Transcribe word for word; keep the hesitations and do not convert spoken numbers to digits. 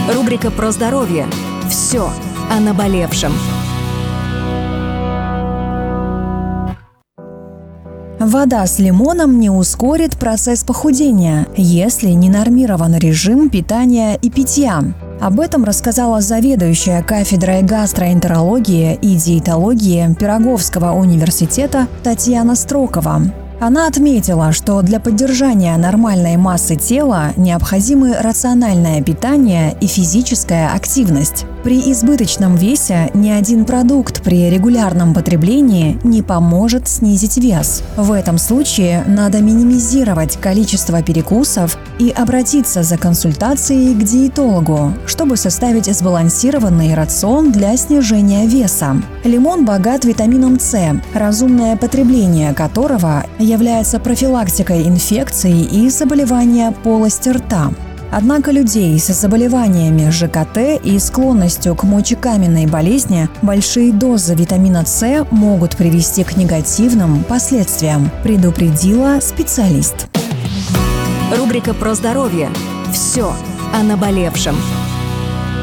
Рубрика про здоровье. Все о наболевшем. Вода с лимоном не ускорит процесс похудения, если не нормирован режим питания и питья. Об этом рассказала заведующая кафедрой гастроэнтерологии и диетологии Пироговского университета Татьяна Строкова. Она отметила, что для поддержания нормальной массы тела необходимы рациональное питание и физическая активность. При избыточном весе ни один продукт при регулярном потреблении не поможет снизить вес. В этом случае надо минимизировать количество перекусов и обратиться за консультацией к диетологу, чтобы составить сбалансированный рацион для снижения веса. Лимон богат витамином С, разумное потребление которого является профилактикой инфекций и заболевания полости рта. Однако людей с заболеваниями ЖКТ и склонностью к мочекаменной болезни большие дозы витамина С могут привести к негативным последствиям, предупредила специалист. Рубрика про здоровье. Все о наболевшем.